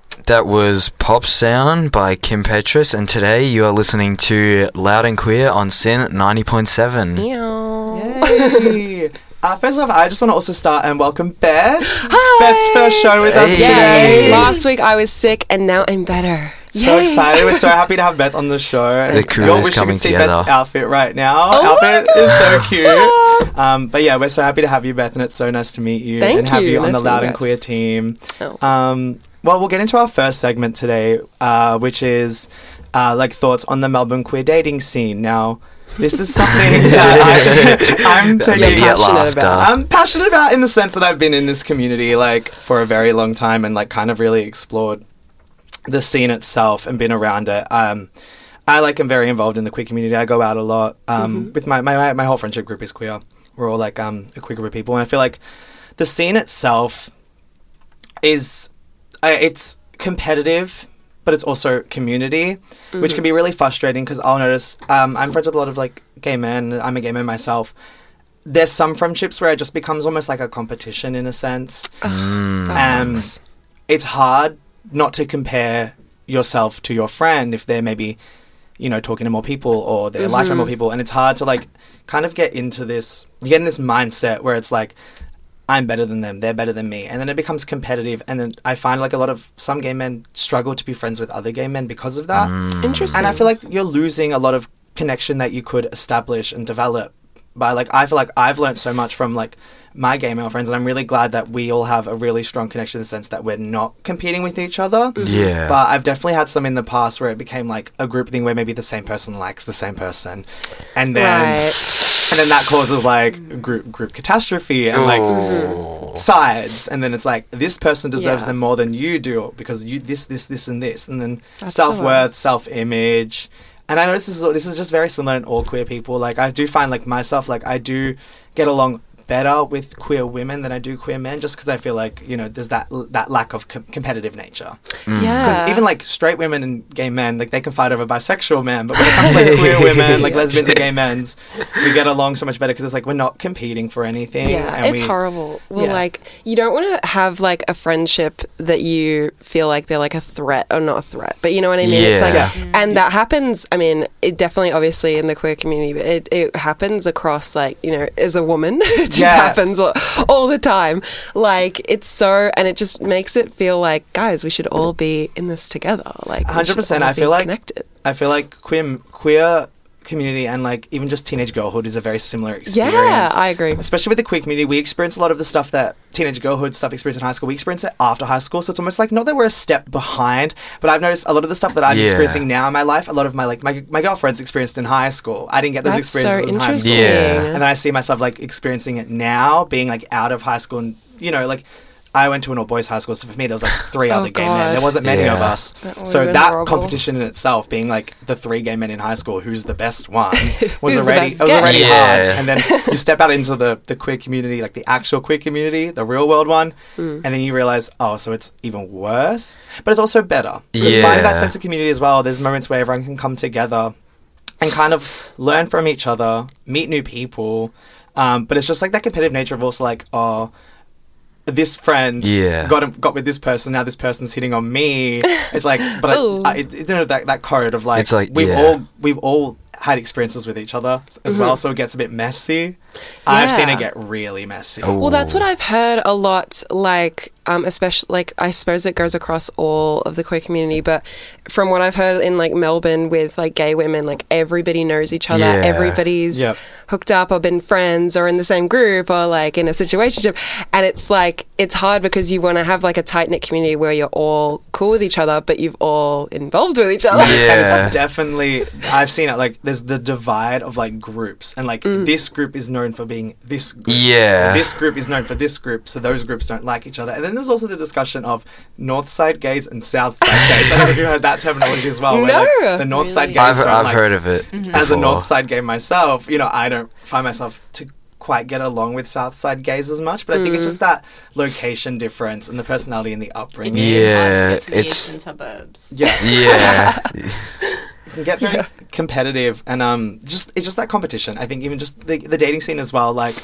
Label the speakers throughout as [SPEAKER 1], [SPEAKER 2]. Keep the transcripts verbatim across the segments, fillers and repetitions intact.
[SPEAKER 1] That was Pop Sound by Kim Petras, and today you are listening to Loud and Queer on Sin ninety point seven.
[SPEAKER 2] Yay! Uh, first off, I just want to also start and welcome Beth.
[SPEAKER 3] Hi!
[SPEAKER 2] Beth's first show with us
[SPEAKER 1] Hey.
[SPEAKER 2] today.
[SPEAKER 3] Yes. Last week I was sick and now I'm better.
[SPEAKER 2] So
[SPEAKER 3] Yay.
[SPEAKER 2] excited. We're so happy to have Beth on the show.
[SPEAKER 1] The crew
[SPEAKER 2] Y'all
[SPEAKER 1] is
[SPEAKER 2] wish you
[SPEAKER 1] coming
[SPEAKER 2] could see
[SPEAKER 1] together.
[SPEAKER 2] Beth's outfit right now.
[SPEAKER 3] Oh
[SPEAKER 2] outfit
[SPEAKER 3] my
[SPEAKER 2] is so
[SPEAKER 3] God.
[SPEAKER 2] cute. Um, but yeah, we're so happy to have you, Beth, and it's so nice to meet you
[SPEAKER 3] Thank
[SPEAKER 2] and have
[SPEAKER 3] you.
[SPEAKER 2] you on
[SPEAKER 3] Nice
[SPEAKER 2] the
[SPEAKER 3] to meet
[SPEAKER 2] Loud
[SPEAKER 3] you
[SPEAKER 2] and
[SPEAKER 3] guys.
[SPEAKER 2] Queer team.
[SPEAKER 3] Oh.
[SPEAKER 2] Um, well, we'll get into our first segment today, uh, which is uh, like thoughts on the Melbourne queer dating scene. Now, this is something that I, I'm taking.
[SPEAKER 3] You're
[SPEAKER 1] Immediate
[SPEAKER 3] passionate
[SPEAKER 1] laughter.
[SPEAKER 3] about.
[SPEAKER 2] I'm passionate about in the sense that I've been in this community like for a very long time and like kind of really explored the scene itself and been around it. Um, I like am very involved in the queer community. I go out a lot. Um,
[SPEAKER 3] Mm-hmm.
[SPEAKER 2] with my, my my whole friendship group is queer. We're all like um a queer group of people, and I feel like the scene itself is uh, it's competitive, but it's also community, which can be really frustrating because I'll notice um, I'm friends with a lot of like gay men. I'm a gay man myself. There's some friendships where it just becomes almost like a competition in a sense.
[SPEAKER 1] Mm.
[SPEAKER 3] That
[SPEAKER 2] Um,
[SPEAKER 3] sucks.
[SPEAKER 2] It's hard not to compare yourself to your friend if they're maybe, you know, talking to more people or they're liking more people. And it's hard to like kind of get into this, you get in this mindset where it's like, I'm better than them, they're better than me. And then it becomes competitive. And then I find like a lot of some gay men struggle to be friends with other gay men because of that.
[SPEAKER 3] Interesting.
[SPEAKER 2] And I feel like you're losing a lot of connection that you could establish and develop by like I feel like I've learned so much from like my gay male friends, and I'm really glad that we all have a really strong connection in the sense that we're not competing with each other.
[SPEAKER 1] Yeah.
[SPEAKER 2] But I've definitely had some in the past where it became like a group thing where maybe the same person likes the same person, and then
[SPEAKER 3] Right.
[SPEAKER 2] and then that causes like group group catastrophe and like
[SPEAKER 1] Oh.
[SPEAKER 2] sides, and then it's like this person deserves
[SPEAKER 3] Yeah.
[SPEAKER 2] them more than you do because you this this this and this, and then
[SPEAKER 3] That's the
[SPEAKER 2] self worth,
[SPEAKER 3] worst.
[SPEAKER 2] self image. And I know this is this is just very similar in all queer people. Like I do find like myself, like I do get along better with queer women than I do queer men, just because I feel like you know there's that that lack of com- competitive nature. Because
[SPEAKER 3] Yeah.
[SPEAKER 2] even like straight women and gay men, like they can fight over bisexual men, but when it comes to like queer women, like
[SPEAKER 3] Yeah.
[SPEAKER 2] lesbians and gay men's, we get along so much better because it's like we're not competing for anything.
[SPEAKER 3] Yeah,
[SPEAKER 2] and
[SPEAKER 3] it's
[SPEAKER 2] we,
[SPEAKER 3] horrible. Well,
[SPEAKER 2] yeah.
[SPEAKER 3] like, you don't want to have, like, a friendship that you feel like they're, like, a threat or not a threat. But you know what I mean? It's like,
[SPEAKER 1] Yeah.
[SPEAKER 3] and that happens, I mean, it definitely, obviously, in the queer community, but it, it happens across, like, you know, as a woman. It just
[SPEAKER 2] Yeah.
[SPEAKER 3] happens all, all the time. Like, it's so, and it just makes it feel like, guys, we should all be in this together. Like, we
[SPEAKER 2] one hundred
[SPEAKER 3] should
[SPEAKER 2] percent.
[SPEAKER 3] all
[SPEAKER 2] I
[SPEAKER 3] be
[SPEAKER 2] feel like
[SPEAKER 3] connected.
[SPEAKER 2] I feel like queer queer community and like even just teenage girlhood is a very similar experience.
[SPEAKER 3] Yeah, I agree.
[SPEAKER 2] Especially with the queer community, we experience a lot of the stuff that teenage girlhood stuff experienced in high school. We experience it after high school, so it's almost like not that we're a step behind, but I've noticed a lot of the stuff that I'm
[SPEAKER 1] Yeah.
[SPEAKER 2] experiencing now in my life. A lot of my like my my girlfriends experienced in high school. I didn't get those
[SPEAKER 3] That's so
[SPEAKER 2] experiences in high
[SPEAKER 3] interesting.
[SPEAKER 2] school,
[SPEAKER 1] Yeah.
[SPEAKER 2] and then I see myself like experiencing it now, being like out of high school, and you know like. I went to an all-boys high school, so for me there was like three
[SPEAKER 3] Oh,
[SPEAKER 2] other gay men.
[SPEAKER 3] God.
[SPEAKER 2] There wasn't many of
[SPEAKER 1] Yeah.
[SPEAKER 2] us.
[SPEAKER 3] That would've
[SPEAKER 2] So
[SPEAKER 3] been
[SPEAKER 2] that
[SPEAKER 3] horrible.
[SPEAKER 2] competition in itself, being like the three gay men in high school, who's the best one, was
[SPEAKER 3] Who's the
[SPEAKER 2] already
[SPEAKER 3] best
[SPEAKER 2] it was
[SPEAKER 3] gay?
[SPEAKER 2] already
[SPEAKER 1] Yeah.
[SPEAKER 2] hard. And then you step out into the, the queer community, like the actual queer community, the real world one,
[SPEAKER 3] Hmm.
[SPEAKER 2] and then you realize, oh, so it's even worse. But it's also better. Because finding that
[SPEAKER 1] Yeah.
[SPEAKER 2] sense of community as well, there's moments where everyone can come together and kind of learn from each other, meet new people. Um, but it's just like that competitive nature of also like, oh, this friend
[SPEAKER 1] Yeah.
[SPEAKER 2] got got with this person. Now this person's hitting on me. It's like, but
[SPEAKER 3] Ooh.
[SPEAKER 2] I, I, it, you know that that code of like,
[SPEAKER 1] It's like,
[SPEAKER 2] we've
[SPEAKER 1] yeah.
[SPEAKER 2] all we've all had experiences with each other as well, so it gets a bit messy. I've seen
[SPEAKER 3] Yeah.
[SPEAKER 2] it get really messy.
[SPEAKER 1] Oh.
[SPEAKER 3] Well, that's what I've heard a lot, like, um, especially, like, I suppose it goes across all of the queer community, but from what I've heard in, like, Melbourne with, like, gay women, like, everybody knows each other,
[SPEAKER 1] Yeah.
[SPEAKER 3] everybody's
[SPEAKER 2] Yep.
[SPEAKER 3] hooked up or been friends or in the same group or, like, in a situationship, and it's, like, it's hard because you want to have, like, a tight-knit community where you're all cool with each other, but you've all involved with each other.
[SPEAKER 2] And
[SPEAKER 1] Yeah.
[SPEAKER 2] it's definitely, I've seen it, like, there's the divide of, like, groups. And, like,
[SPEAKER 3] Mm.
[SPEAKER 2] this group is known for being this group.
[SPEAKER 1] Yeah.
[SPEAKER 2] This group is known for this group, so those groups don't like each other. And then there's also the discussion of North Side gays and South Side gays. I don't know if you heard that terminology as well. Where,
[SPEAKER 3] No.
[SPEAKER 2] like, the North Side
[SPEAKER 4] Really?
[SPEAKER 2] gays
[SPEAKER 1] I've,
[SPEAKER 2] don't
[SPEAKER 1] I've
[SPEAKER 2] like,
[SPEAKER 1] heard of it.
[SPEAKER 2] as a
[SPEAKER 1] before.
[SPEAKER 2] North Side gay myself, you know, I don't find myself to quite get along with South Side gays as much, but I think it's just that location difference and the personality and the upbringing.
[SPEAKER 4] It's
[SPEAKER 1] Yeah,
[SPEAKER 4] hard to get to the
[SPEAKER 1] it's-
[SPEAKER 4] eastern suburbs.
[SPEAKER 2] Yeah.
[SPEAKER 1] Yeah.
[SPEAKER 2] It can get very competitive, and um, just it's just that competition. I think even just the, the dating scene as well. Like,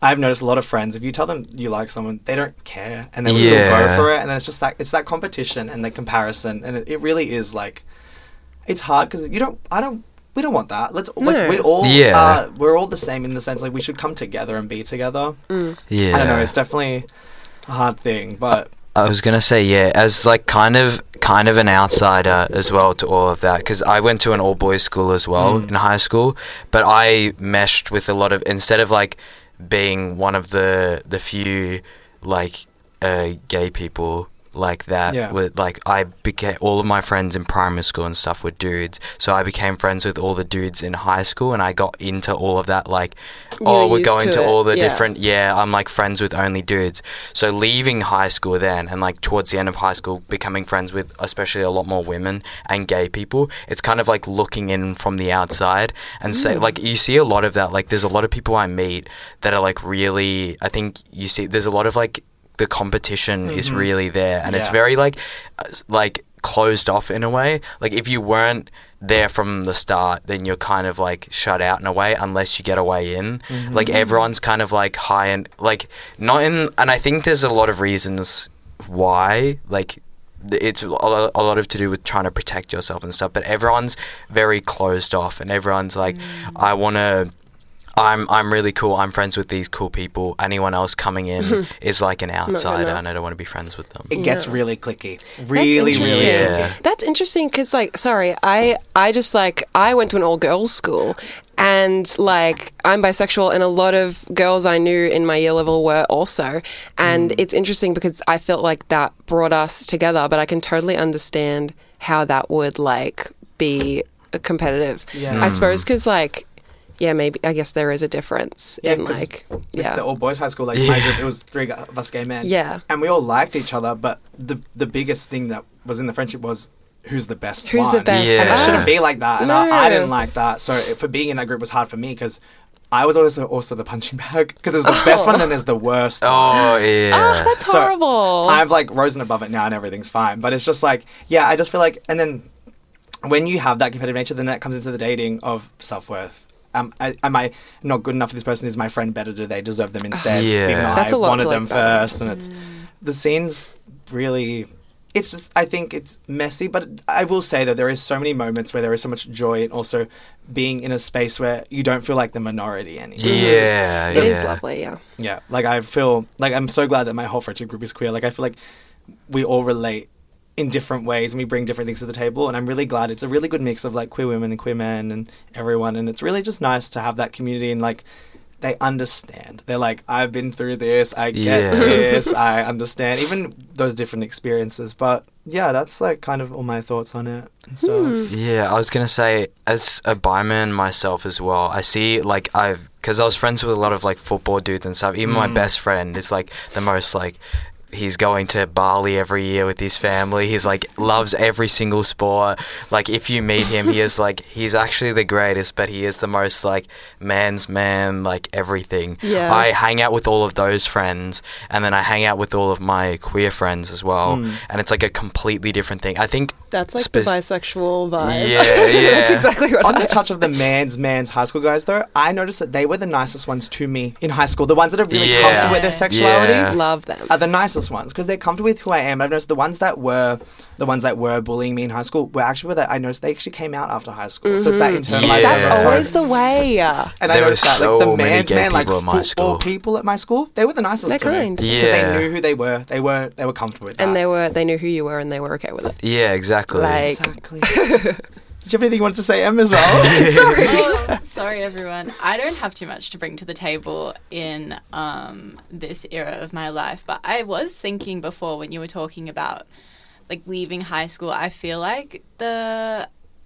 [SPEAKER 2] I've noticed a lot of friends, if you tell them you like someone, they don't care, and they will still
[SPEAKER 1] Yeah.
[SPEAKER 2] go for it, and then it's just that it's that competition and the comparison, and it, it really is like, it's hard because you don't, I don't, we don't want that. Let's,
[SPEAKER 3] No.
[SPEAKER 2] like, we all,
[SPEAKER 1] Yeah.
[SPEAKER 2] uh, we're all the same in the sense like we should come together and be together.
[SPEAKER 1] Yeah.
[SPEAKER 2] I don't know, it's definitely a hard thing, but
[SPEAKER 1] I was gonna say, yeah, as like kind of kind of an outsider as well to all of that, because I went to an all boys school as well
[SPEAKER 2] Mm.
[SPEAKER 1] in high school, but I meshed with a lot of, instead of like being one of the the few like uh, gay people like that,
[SPEAKER 2] Yeah.
[SPEAKER 1] with like I became, all of my friends in primary school and stuff were dudes, so I became friends with all the dudes in high school, and I got into all of that, like, oh,
[SPEAKER 3] You're
[SPEAKER 1] we're
[SPEAKER 3] used
[SPEAKER 1] going
[SPEAKER 3] to
[SPEAKER 1] to
[SPEAKER 3] it,
[SPEAKER 1] all the
[SPEAKER 3] yeah.
[SPEAKER 1] different, yeah, I'm like friends with only dudes. So leaving high school then, and like towards the end of high school, becoming friends with especially a lot more women and gay people, it's kind of like looking in from the outside and say, like, you see a lot of that, like there's a lot of people I meet that are like really, I think you see, there's a lot of like, the competition is
[SPEAKER 2] Mhm.
[SPEAKER 1] really there, and it's
[SPEAKER 2] Yeah.
[SPEAKER 1] very like uh, s- like closed off in a way. Like if you weren't there from the start, then you're kind of like shut out in a way unless you get a way in.
[SPEAKER 2] Mhm.
[SPEAKER 1] Like everyone's kind of like high and like not in, and I think there's a lot of reasons why, like th- it's a lo- a lot of to do with trying to protect yourself and stuff, but everyone's very closed off, and everyone's like, I want to, I'm I'm really cool. I'm friends with these cool people. Anyone else coming in is like an outsider,
[SPEAKER 3] enough.
[SPEAKER 1] and I don't want to be friends with them.
[SPEAKER 2] it gets
[SPEAKER 3] Yeah.
[SPEAKER 2] really clicky.
[SPEAKER 3] That's
[SPEAKER 2] Really,
[SPEAKER 3] interesting.
[SPEAKER 2] really
[SPEAKER 1] Yeah.
[SPEAKER 2] clicky.
[SPEAKER 3] That's interesting because, like, sorry, I I just like I went to an all girls school, and like I'm bisexual, and a lot of girls I knew in my year level were also, and it's interesting because I felt like that brought us together. But I can totally understand how that would like be competitive.
[SPEAKER 2] Yeah.
[SPEAKER 3] I suppose because like. Yeah, maybe. I guess there is a difference
[SPEAKER 2] Yeah,
[SPEAKER 3] in
[SPEAKER 2] 'cause
[SPEAKER 3] like,
[SPEAKER 2] With
[SPEAKER 3] yeah,
[SPEAKER 2] the all boys high school, like my
[SPEAKER 1] Yeah.
[SPEAKER 2] group, it was three gu- of us gay men.
[SPEAKER 3] Yeah.
[SPEAKER 2] And we all liked each other, but the the biggest thing that was in the friendship was who's the best
[SPEAKER 3] Who's
[SPEAKER 2] one.
[SPEAKER 3] the best?
[SPEAKER 1] Yeah.
[SPEAKER 2] And it
[SPEAKER 1] Ah.
[SPEAKER 2] shouldn't be like that. And
[SPEAKER 3] No.
[SPEAKER 2] I, I didn't like that. So it, for being in that group was hard for me because I was also also the punching bag because there's the best one and then there's the worst one.
[SPEAKER 1] Oh yeah.
[SPEAKER 3] Oh, that's
[SPEAKER 2] So,
[SPEAKER 3] horrible.
[SPEAKER 2] I've like risen above it now and everything's fine. But it's just like, yeah, I just feel like, and then when you have that competitive nature, then that comes into the dating of self-worth. Um, I, am I not good enough for this person? Is my friend better? Do they deserve them instead?
[SPEAKER 1] Yeah.
[SPEAKER 2] Even though
[SPEAKER 3] That's
[SPEAKER 2] I
[SPEAKER 3] a lot
[SPEAKER 2] wanted
[SPEAKER 3] to,
[SPEAKER 2] them
[SPEAKER 3] like, that.
[SPEAKER 2] first. And it's, the scene's really, it's just, I think it's messy. But I will say that there is so many moments where there is so much joy and also being in a space where you don't feel like the minority anymore.
[SPEAKER 1] Yeah,
[SPEAKER 3] It is
[SPEAKER 1] yeah.
[SPEAKER 3] lovely, yeah.
[SPEAKER 2] Yeah, like I feel like I'm so glad that my whole friendship group is queer. Like I feel like we all relate in different ways and we bring different things to the table, and I'm really glad it's a really good mix of like queer women and queer men and everyone, and it's really just nice to have that community and like they understand. They're like, I've been through this, I get
[SPEAKER 1] Yeah.
[SPEAKER 2] this, I understand, even those different experiences. But yeah, that's like kind of all my thoughts on it and stuff.
[SPEAKER 1] Yeah, I was gonna say, as a bi-man myself as well, I see like I've, because I was friends with a lot of like football dudes and stuff. Even my
[SPEAKER 2] Mm.
[SPEAKER 1] best friend is like the most like. He's going to Bali every year with his family. He's like loves every single sport. Like if you meet him, he is like he's actually the greatest, but he is the most like man's man, like everything.
[SPEAKER 3] Yeah.
[SPEAKER 1] I hang out with all of those friends, and then I hang out with all of my queer friends as well,
[SPEAKER 2] Mm.
[SPEAKER 1] and it's like a completely different thing. I think
[SPEAKER 3] That's like
[SPEAKER 1] Spec-
[SPEAKER 3] the bisexual vibe.
[SPEAKER 1] Yeah, yeah.
[SPEAKER 3] That's exactly what
[SPEAKER 2] On
[SPEAKER 3] I
[SPEAKER 2] the touch of the man's man's high school guys, though, I noticed that they were the nicest ones to me in high school. The ones that are really
[SPEAKER 1] Yeah.
[SPEAKER 2] comfortable with their sexuality
[SPEAKER 1] Yeah.
[SPEAKER 3] love them.
[SPEAKER 2] are the nicest ones because they're comfortable with who I am. I've noticed the ones that were the ones that were bullying me in high school were actually that I noticed they actually came out after high school. So it's that internalized.
[SPEAKER 1] Yeah.
[SPEAKER 3] That's
[SPEAKER 2] homophobe.
[SPEAKER 3] always the way.
[SPEAKER 2] And I
[SPEAKER 1] There
[SPEAKER 2] noticed
[SPEAKER 1] were
[SPEAKER 2] that,
[SPEAKER 1] so
[SPEAKER 2] like, the
[SPEAKER 1] many
[SPEAKER 2] man's
[SPEAKER 1] gay
[SPEAKER 2] man, like,
[SPEAKER 1] people at my
[SPEAKER 2] football
[SPEAKER 1] school.
[SPEAKER 2] people at my school, they were the nicest
[SPEAKER 3] They're
[SPEAKER 2] to me.
[SPEAKER 3] kind.
[SPEAKER 2] Because
[SPEAKER 1] Yeah.
[SPEAKER 2] they knew who they were. They were, they were comfortable with that.
[SPEAKER 3] And they were they knew who you were and they were okay with it.
[SPEAKER 1] yeah, exactly.
[SPEAKER 3] Like
[SPEAKER 2] Exactly. Did you have anything you wanted to say, Em, as well?
[SPEAKER 3] sorry.
[SPEAKER 4] Oh, sorry, everyone. I don't have too much to bring to the table in um, this era of my life, but I was thinking before when you were talking about like leaving high school. I feel like the,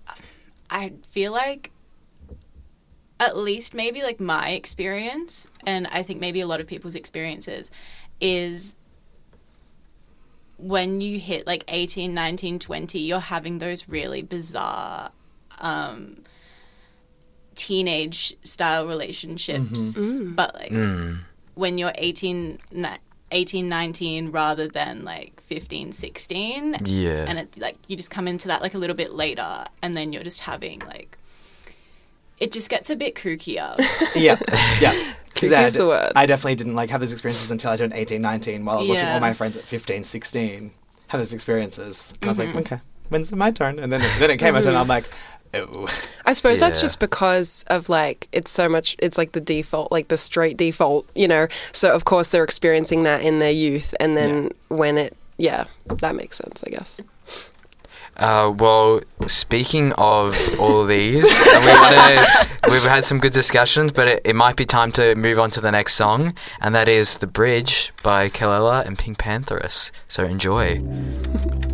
[SPEAKER 4] I feel like at least maybe like my experience, and I think maybe a lot of people's experiences, is when you hit like eighteen, nineteen, twenty, you're having those really bizarre um, teenage style relationships. But like
[SPEAKER 1] Mm.
[SPEAKER 4] when you're eighteen, ni- eighteen, nineteen rather than like fifteen, sixteen.
[SPEAKER 1] Yeah.
[SPEAKER 4] And it like you just come into that like a little bit later, and then you're just having like, it just gets a bit kookier.
[SPEAKER 2] yeah, yeah. 'Cause
[SPEAKER 3] Kook
[SPEAKER 2] I
[SPEAKER 3] is
[SPEAKER 2] d-
[SPEAKER 3] the word.
[SPEAKER 2] I definitely didn't like have those experiences until I turned eighteen, nineteen, while I was watching
[SPEAKER 4] Yeah.
[SPEAKER 2] all my friends at fifteen, sixteen have those experiences. And I was
[SPEAKER 3] Mm-hmm.
[SPEAKER 2] like, okay, when's it my turn? And then it, then it came my turn, and I'm like, oh.
[SPEAKER 3] I suppose that's
[SPEAKER 1] Yeah.
[SPEAKER 3] just because of like it's so much. It's like the default, like the straight default, you know. So of course they're experiencing that in their youth, and then when it, yeah, that makes sense, I guess.
[SPEAKER 1] Uh, well, speaking of all of these, and we wanna, we've had some good discussions, but it, it might be time to move on to the next song, and that is The Bridge by Kelela and Pink Pantheress. So enjoy.